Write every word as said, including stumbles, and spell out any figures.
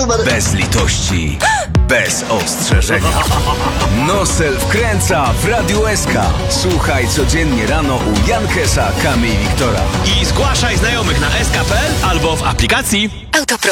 numer. Bez litości, bez ostrzeżenia. Nosel wkręca w Radiu S K. Słuchaj codziennie rano u Jankesa, Kamy i Wiktora. I zgłaszaj znajomych na s k kropka p l albo w aplikacji. Autopro.